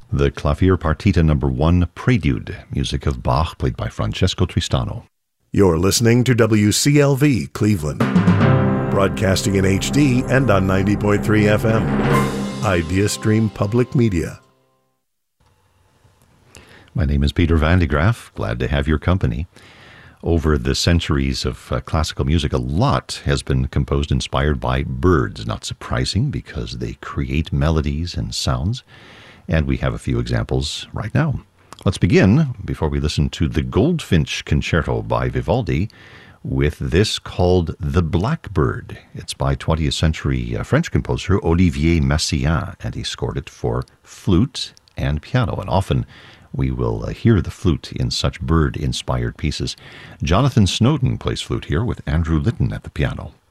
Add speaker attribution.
Speaker 1: The Clavier Partita number 1, Prelude, music of Bach, played by Francesco Tristano.
Speaker 2: You're listening to WCLV Cleveland, broadcasting in HD and on 90.3 FM. Idea Stream Public Media.
Speaker 1: My name is Peter Van de Graaf. Glad to have your company. Over the centuries of classical music, a lot has been composed inspired by birds. Not surprising, because they create melodies and sounds. And we have a few examples right now. Let's begin, before we listen to the Goldfinch Concerto by Vivaldi, with this called The Blackbird. It's by 20th century French composer Olivier Messiaen, and he scored it for flute and piano. And often we will hear the flute in such bird-inspired pieces. Jonathan Snowden plays flute here with Andrew Litton at the piano.